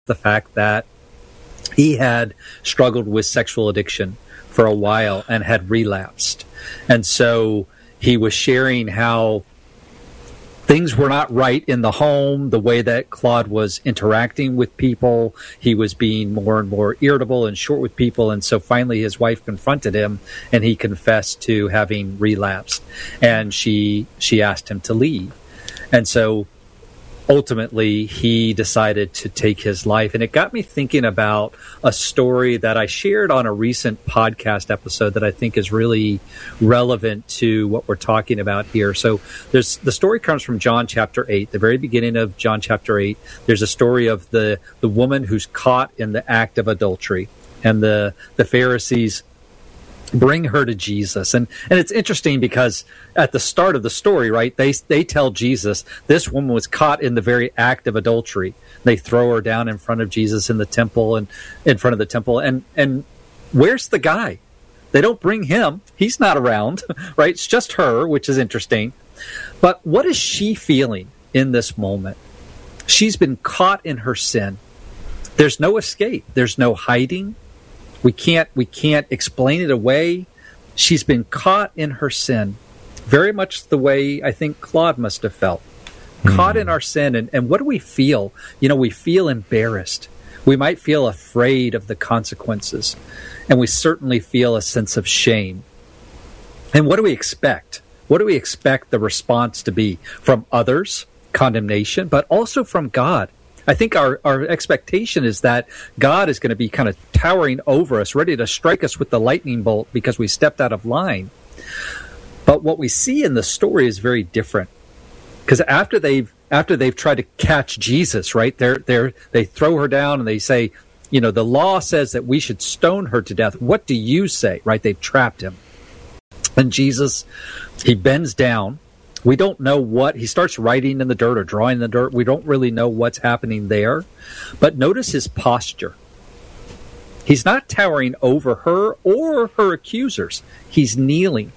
the fact that he had struggled with sexual addiction for a while and had relapsed. And so he was sharing how things were not right in the home, the way that Claude was interacting with people. He was being more and more irritable and short with people. And so finally his wife confronted him and he confessed to having relapsed. And she asked him to leave. And so ultimately he decided to take his life. And it got me thinking about a story that I shared on a recent podcast episode that I think is really relevant to what we're talking about here. So the story comes from John chapter 8, the very beginning of John chapter 8. There's a story of the woman who's caught in the act of adultery, and the Pharisees bring her to Jesus. And it's interesting because at the start of the story, right, they tell Jesus this woman was caught in the very act of adultery. They throw her down in front of Jesus in the temple and in front of the temple. And where's the guy? They don't bring him. He's not around, right? It's just her, which is interesting. But what is she feeling in this moment? She's been caught in her sin. There's no escape. There's no hiding. We can't explain it away. She's been caught in her sin, very much the way I think Claude must have felt. Caught in our sin. And what do we feel? We feel embarrassed. We might feel afraid of the consequences. And we certainly feel a sense of shame. And what do we expect? What do we expect the response to be from others? Condemnation, but also from God. I think our expectation is that God is going to be kind of towering over us, ready to strike us with the lightning bolt because we stepped out of line. But what we see in the story is very different. Because after they've tried to catch Jesus, right? They throw her down and they say, the law says that we should stone her to death. What do you say? Right? They've trapped him. And Jesus, he bends down. We don't know what, he starts writing in the dirt or drawing in the dirt. We don't really know what's happening there. But notice his posture. He's not towering over her or her accusers. He's kneeling.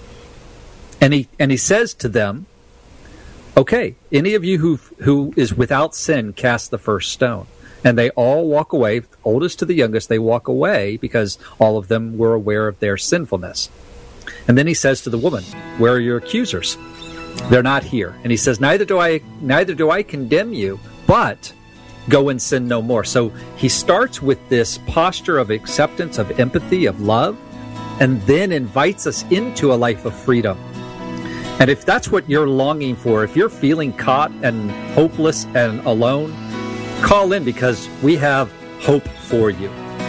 And he says to them, okay, any of you who is without sin, cast the first stone. And they all walk away, oldest to the youngest, they walk away because all of them were aware of their sinfulness. And then he says to the woman, where are your accusers? They're not here. And he says, neither do I condemn you, but go and sin no more. So he starts with this posture of acceptance, of empathy, of love, and then invites us into a life of freedom. And if that's what you're longing for, if you're feeling caught and hopeless and alone, call in because we have hope for you.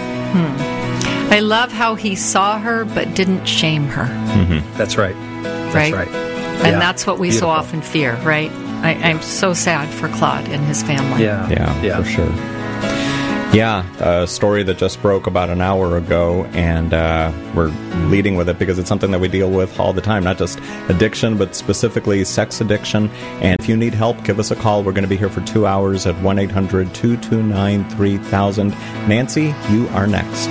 I love how he saw her but didn't shame her. Mm-hmm. That's right. That's right. And that's what we so often fear, right? I'm so sad for Claude and his family. Yeah, for sure. Yeah, a story that just broke about an hour ago, and we're leading with it because it's something that we deal with all the time, not just addiction, but specifically sex addiction. And if you need help, give us a call. We're going to be here for 2 hours at 1-800-229-3000. Nancy, you are next.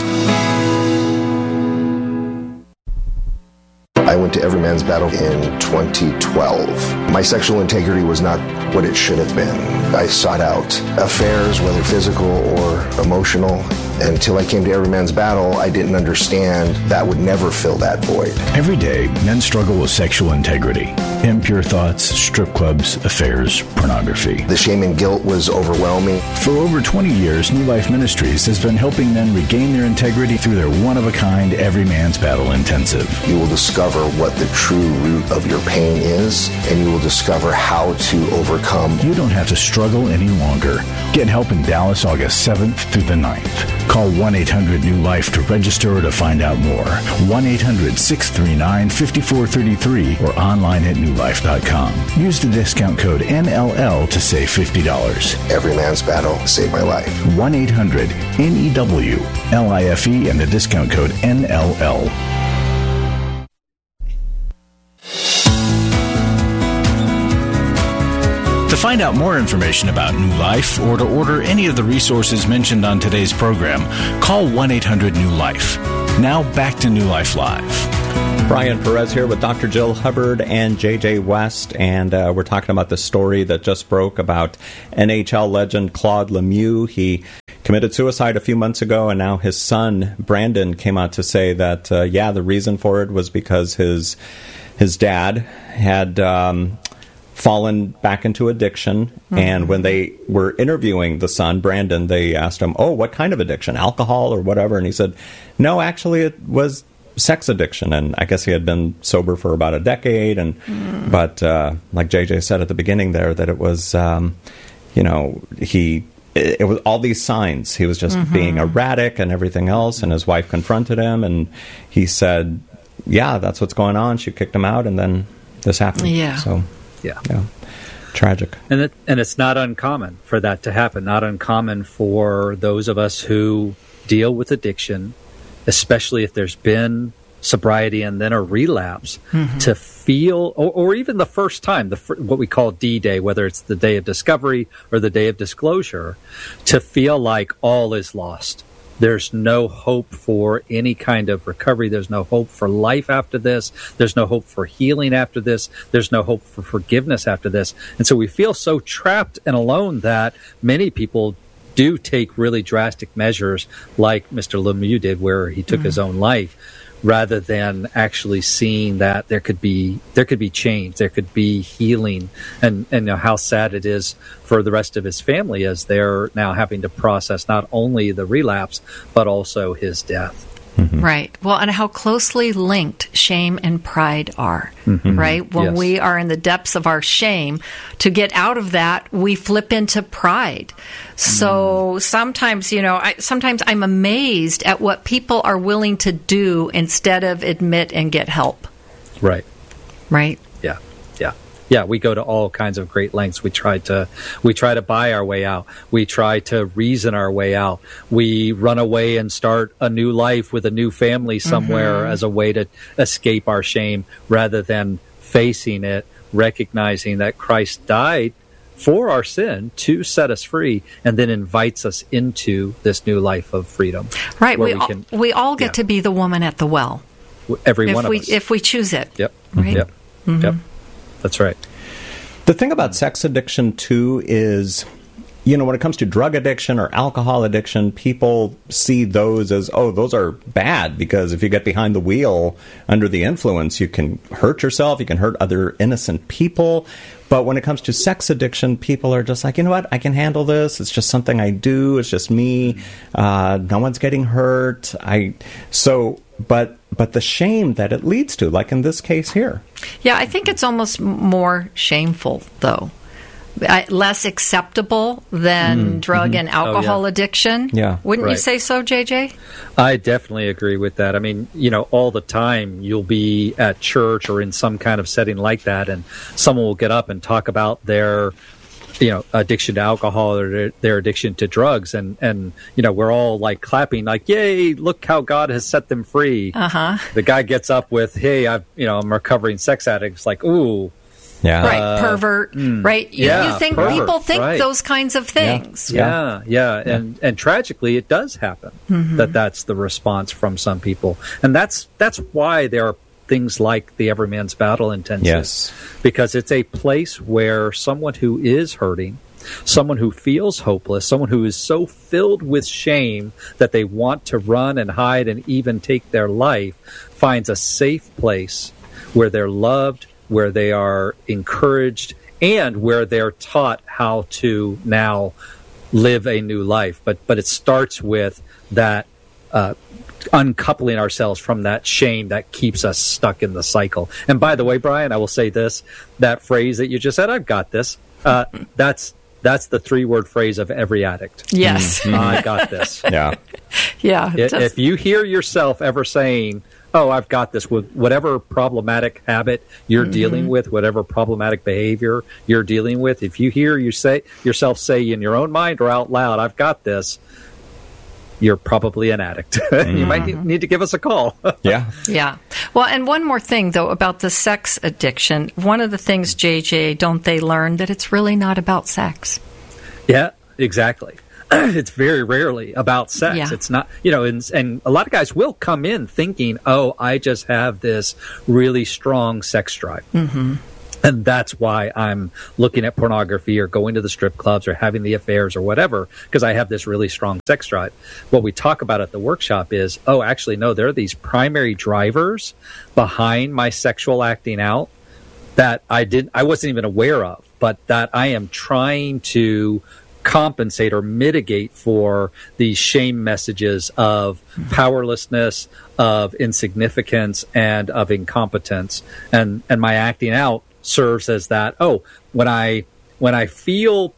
I went to Every Man's Battle in 2012. My sexual integrity was not what it should have been. I sought out affairs, whether physical or emotional. Until I came to Every Man's Battle, I didn't understand that would never fill that void. Every day, men struggle with sexual integrity. Impure thoughts, strip clubs, affairs, pornography. The shame and guilt was overwhelming. For over 20 years, New Life Ministries has been helping men regain their integrity through their one-of-a-kind Every Man's Battle Intensive. You will discover what the true root of your pain is, and you will discover how to overcome. You don't have to struggle any longer. Get help in Dallas August 7th through the 9th. Call 1-800-NEW-LIFE to register or to find out more. 1-800-639-5433 or online at newlife.com. Use the discount code NLL to save $50. Every Man's Battle saved my life. 1-800-NEW-LIFE and the discount code NLL. To find out more information about New Life or to order any of the resources mentioned on today's program, call 1-800-NEW-LIFE. Now back to New Life Live. Brian Perez here with Dr. Jill Hubbard and J.J. West, and we're talking about the story that just broke about NHL legend Claude Lemieux. He committed suicide a few months ago, and now his son, Brandon, came out to say that, the reason for it was because his dad had fallen back into addiction, and when they were interviewing the son, Brandon, they asked him, what kind of addiction, alcohol or whatever, and he said, no, actually it was sex addiction, and I guess he had been sober for about a decade, but like JJ said at the beginning there, that it was, it was all these signs. He was just being erratic and everything else, and his wife confronted him, and he said, yeah, that's what's going on. She kicked him out, and then this happened. Yeah. So, yeah. Tragic. And it's not uncommon for that to happen, not uncommon for those of us who deal with addiction, especially if there's been sobriety and then a relapse, to feel, or even the first time, what we call D-Day, whether it's the day of discovery or the day of disclosure, to feel like all is lost. There's no hope for any kind of recovery. There's no hope for life after this. There's no hope for healing after this. There's no hope for forgiveness after this. And so we feel so trapped and alone that many people do take really drastic measures like Mr. Lemieux did, where he took his own life, rather than actually seeing that there could be change, there could be healing, and how sad it is for the rest of his family as they're now having to process not only the relapse but also his death. Right. Well, and how closely linked shame and pride are, right? When we are in the depths of our shame, to get out of that, we flip into pride. So sometimes, sometimes I'm amazed at what people are willing to do instead of admit and get help. Right. Right. Yeah, we go to all kinds of great lengths. We try to buy our way out. We try to reason our way out. We run away and start a new life with a new family somewhere as a way to escape our shame, rather than facing it, recognizing that Christ died for our sin to set us free, and then invites us into this new life of freedom. Right. We all get to be the woman at the well. Every one of us. If we choose it. Yep. Right? Yep. Yep. That's right. The thing about sex addiction, too, is, when it comes to drug addiction or alcohol addiction, people see those as, those are bad, because if you get behind the wheel under the influence, you can hurt yourself, you can hurt other innocent people. But when it comes to sex addiction, people are just like, you know what, I can handle this. It's just something I do. It's just me. No one's getting hurt. But the shame that it leads to, like in this case here. Yeah, I think it's almost more shameful, though. Less acceptable than drug and alcohol addiction. Yeah. Wouldn't you say so, JJ? I definitely agree with that. I mean, all the time you'll be at church or in some kind of setting like that, and someone will get up and talk about their addiction to alcohol or their addiction to drugs. And we're all like clapping, like, yay, look how God has set them free. The guy gets up with, hey, I'm a recovering sex addict. It's like, ooh. Yeah. Right. Pervert. Right. You think pervert, people think those kinds of things. Yeah. And tragically it does happen that's the response from some people. And that's why there are things like the Everyman's Battle Intensive. Yes. Because it's a place where someone who is hurting, someone who feels hopeless, someone who is so filled with shame that they want to run and hide and even take their life, finds a safe place where they're loved, where they are encouraged, and where they're taught how to now live a new life. But it starts with that uncoupling ourselves from that shame that keeps us stuck in the cycle. And by the way, Brian, I will say this, that phrase that you just said, I've got this, that's the 3-word phrase of every addict. Yes. I got this. Yeah. Yeah. If you hear yourself ever saying, I've got this, with whatever problematic habit you're dealing with, whatever problematic behavior you're dealing with, if you hear yourself say in your own mind or out loud, I've got this, you're probably an addict. You might need to give us a call. Yeah. Well, and one more thing, though, about the sex addiction. One of the things, JJ, don't they learn that it's really not about sex? Yeah, exactly. it's very rarely about sex. Yeah. It's not, and a lot of guys will come in thinking, oh, I just have this really strong sex drive. Mm-hmm. And that's why I'm looking at pornography or going to the strip clubs or having the affairs or whatever, because I have this really strong sex drive. What we talk about at the workshop is, oh, actually, no, there are these primary drivers behind my sexual acting out that I wasn't even aware of, but that I am trying to compensate or mitigate for these shame messages of powerlessness, of insignificance, and of incompetence. And my acting out serves as that. Oh, when I feel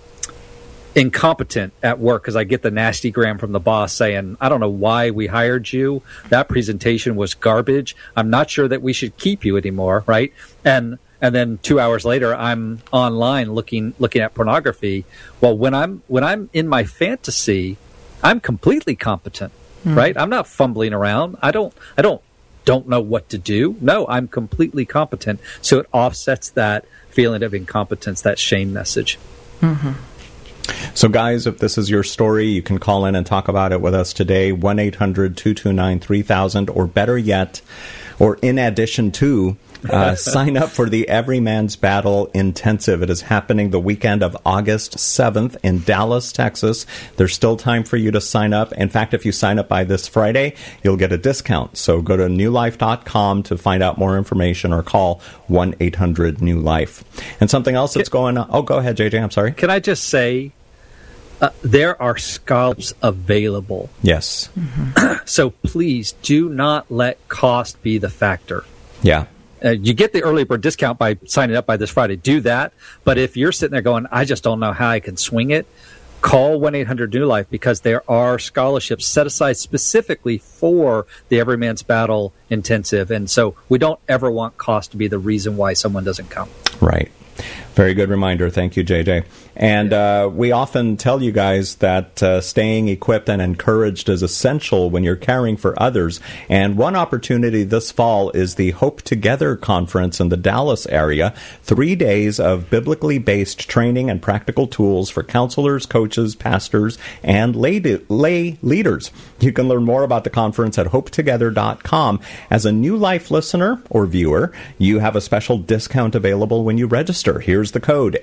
incompetent at work because I get the nasty gram from the boss saying, I don't know why we hired you. That presentation was garbage. I'm not sure that we should keep you anymore, right? And then 2 hours later, I'm online looking at pornography. Well, when I'm in my fantasy, I'm completely competent, right? I'm not fumbling around. I don't know what to do. No, I'm completely competent. So it offsets that feeling of incompetence, that shame message. Mm-hmm. So, guys, if this is your story, you can call in and talk about it with us today, 1-800-229-3000, or better yet, or in addition to, sign up for the Everyman's Battle Intensive. It is happening the weekend of August 7th in Dallas, Texas. There's still time for you to sign up. In fact, if you sign up by this Friday, you'll get a discount. So go to newlife.com to find out more information or call 1-800-NEW-LIFE. And something else that's going on. Oh, go ahead, JJ. I'm sorry. Can I just say, there are scholarships available. Yes. Mm-hmm. So please do not let cost be the factor. Yeah. You get the early bird discount by signing up by this Friday. Do that. But if you're sitting there going, I just don't know how I can swing it, call 1-800-NEW-LIFE, because there are scholarships set aside specifically for the Everyman's Battle Intensive. And so we don't ever want cost to be the reason why someone doesn't come. Right. Very good reminder. Thank you, JJ. And we often tell you guys that staying equipped and encouraged is essential when you're caring for others. And one opportunity this fall is the Hope Together Conference in the Dallas area. 3 days of biblically based training and practical tools for counselors, coaches, pastors, and lay leaders. You can learn more about the conference at hopetogether.com. As a New Life listener or viewer, you have a special discount available when you register. Here's the code,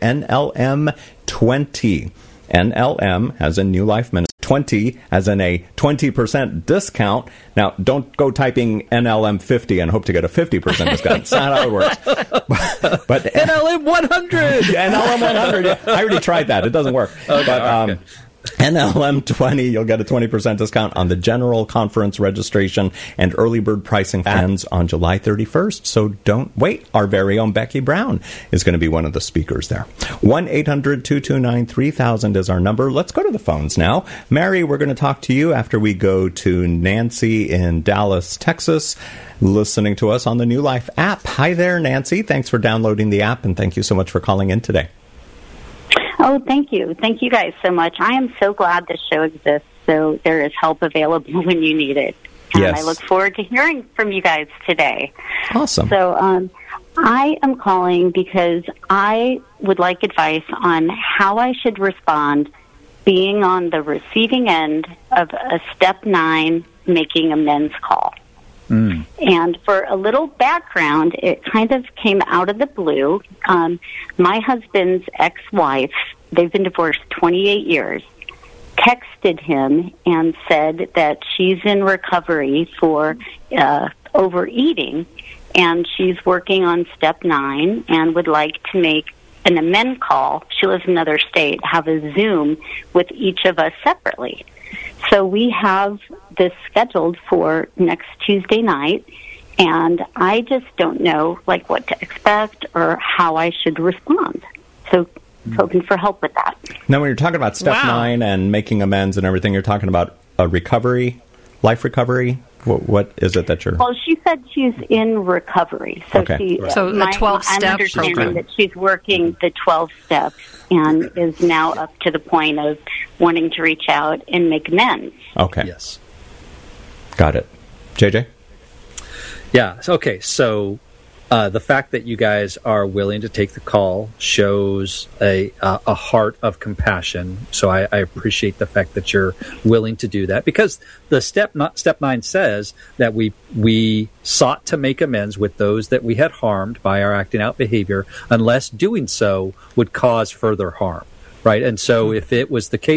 NLM20. NLM as in New Life Ministry. 20 as in a 20% discount. Now, don't go typing NLM50 and hope to get a 50% discount. That's not how it works. But NLM100! NLM100. Yeah, I already tried that. It doesn't work. Okay, but NLM20, you'll get a 20% discount on the general conference registration, and early bird pricing ends on July 31st. So don't wait. Our very own Becky Brown is going to be one of the speakers there. 1-800-229-3000 is our number. Let's go to the phones now. Mary, we're going to talk to you after we go to Nancy in Dallas, Texas, listening to us on the New Life app. Hi there, Nancy. Thanks for downloading the app, and thank you so much for calling in today. Oh, thank you. Thank you guys so much. I am so glad this show exists, so there is help available when you need it. And yes. I look forward to hearing from you guys today. Awesome. So I am calling because I would like advice on how I should respond being on the receiving end of a Step 9 making amends call. Mm. And for a little background, it kind of came out of the blue. My husband's ex-wife, they've been divorced 28 years, texted him and said that she's in recovery for overeating, and she's working on Step 9 and would like to make an amend call. She lives in another state, have a Zoom with each of us separately. So we have this scheduled for next Tuesday night, and I just don't know what to expect or how I should respond. So hoping for help with that. Now, when you're talking about Step 9 and making amends and everything, you're talking about a recovery, life recovery? What is it that you're... Well, she said she's in recovery. So okay. So the 12-step I'm understanding program. that she's working the 12 steps and is now up to the point of wanting to reach out and make amends. Okay. Yes. Got it. JJ? Yeah. Okay. So The fact that you guys are willing to take the call shows a heart of compassion. So I appreciate the fact that you're willing to do that, because the step 9 says that we sought to make amends with those that we had harmed by our acting out behavior, unless doing so would cause further harm. Right. And so if it was the case